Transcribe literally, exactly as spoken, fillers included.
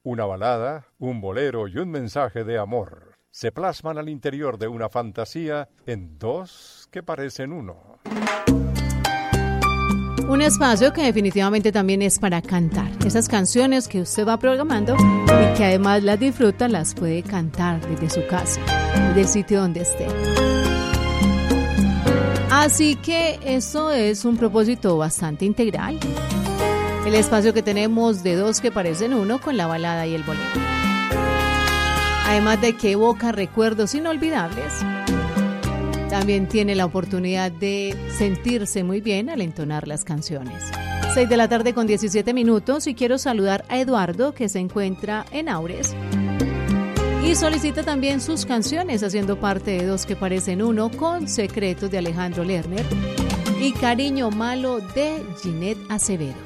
Una balada, un bolero y un mensaje de amor se plasman al interior de una fantasía en dos que parecen uno. Un espacio que definitivamente también es para cantar. Esas canciones que usted va programando y que además las disfruta, las puede cantar desde su casa, desde el sitio donde esté. Así que eso es un propósito bastante integral. El espacio que tenemos de dos que parecen uno con la balada y el bolero. Además de que evoca recuerdos inolvidables, también tiene la oportunidad de sentirse muy bien al entonar las canciones. seis de la tarde con diecisiete minutos y quiero saludar a Eduardo, que se encuentra en Aures y solicita también sus canciones haciendo parte de Dos que parecen uno con Secretos de Alejandro Lerner y Cariño Malo de Ginette Acevedo.